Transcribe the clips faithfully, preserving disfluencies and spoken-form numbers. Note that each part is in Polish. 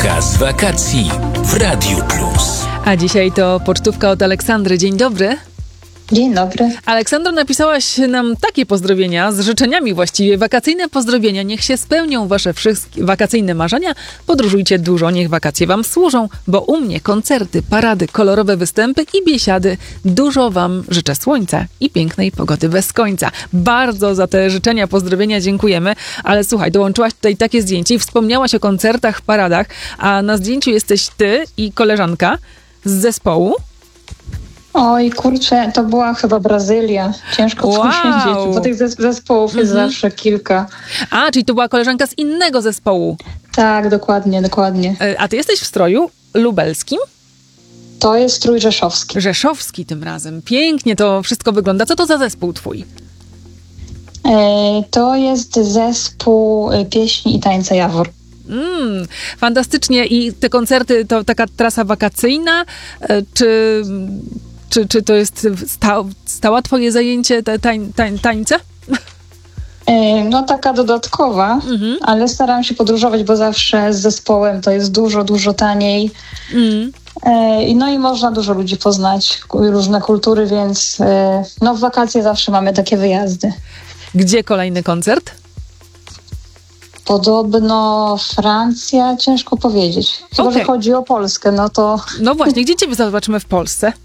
Pocztówka z wakacji w Radiu Plus. A dzisiaj to pocztówka od Aleksandry. Dzień dobry. Dzień dobry. Aleksandro, napisałaś nam takie pozdrowienia, z życzeniami właściwie. Wakacyjne pozdrowienia. Niech się spełnią wasze wszystkie wakacyjne marzenia. Podróżujcie dużo, niech wakacje wam służą, bo u mnie koncerty, parady, kolorowe występy i biesiady. Dużo wam życzę słońca i pięknej pogody bez końca. Bardzo za te życzenia, pozdrowienia dziękujemy. Ale słuchaj, dołączyłaś tutaj takie zdjęcie i wspomniałaś o koncertach, paradach, a na zdjęciu jesteś ty i koleżanka z zespołu. Oj, kurczę, to była chyba Brazylia. Ciężko Wow. powiedzieć, bo tych zes- zespołów jest Mhm. zawsze kilka. A, czyli to była koleżanka z innego zespołu. Tak, dokładnie, dokładnie. E, A ty jesteś w stroju lubelskim? To jest strój rzeszowski. Rzeszowski tym razem. Pięknie to wszystko wygląda. Co to za zespół twój? E, to jest zespół e, pieśni i tańca Jawor. Mm, fantastycznie. I te koncerty to taka trasa wakacyjna? E, Czy, czy, czy to jest sta, stała twoje zajęcie, te tań, tań, tańce? E, no taka dodatkowa, Mhm. ale staram się podróżować, bo zawsze z zespołem to jest dużo, dużo taniej. Mm. E, no i można dużo ludzi poznać, ku- różne kultury, więc e, no w wakacje zawsze mamy takie wyjazdy. Gdzie kolejny koncert? Podobno Francja, ciężko powiedzieć. Chyba, Okej. że chodzi o Polskę, no to No właśnie, gdzie ciebie zobaczymy w Polsce?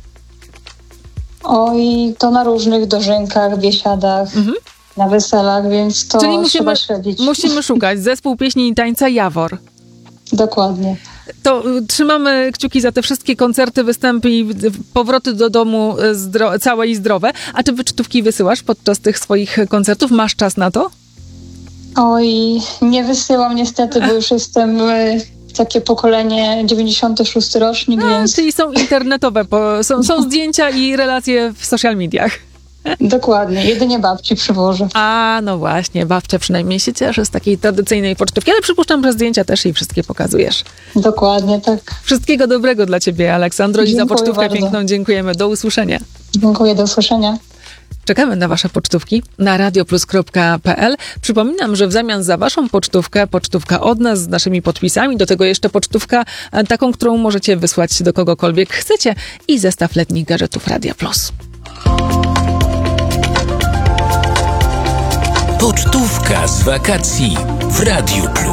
oj, to na różnych dożynkach, biesiadach, Mhm. na weselach, więc to Czyli trzeba musimy, śledzić. musimy szukać. Zespół pieśni i tańca Jawor. Dokładnie. To y, trzymamy kciuki za te wszystkie koncerty, występy i y, powroty do domu y, zdro- całe i zdrowe. A czy wycztówki wysyłasz podczas tych swoich koncertów? Masz czas na to? Oj, nie wysyłam niestety, bo już jestem y, takie pokolenie dziewięćdziesiąty szósty rocznik, A, więc czyli są internetowe, po, są, są zdjęcia i relacje w social mediach. dokładnie, jedynie babci przywożę. A, no właśnie, babcia przynajmniej się cieszy z takiej tradycyjnej pocztówki, ale przypuszczam, że zdjęcia też jej wszystkie pokazujesz. Dokładnie, tak. Wszystkiego dobrego dla ciebie, Aleksandro, i za Dziękuję pocztówkę bardzo. piękną dziękujemy. Do usłyszenia. Dziękuję, do usłyszenia. Czekamy na wasze pocztówki na radioplus kropka pe el. Przypominam, że w zamian za waszą pocztówkę, pocztówka od nas z naszymi podpisami, do tego jeszcze pocztówka e, taką, którą możecie wysłać do kogokolwiek chcecie i zestaw letnich gadżetów Radia Plus. Pocztówka z wakacji w Radiu Plus.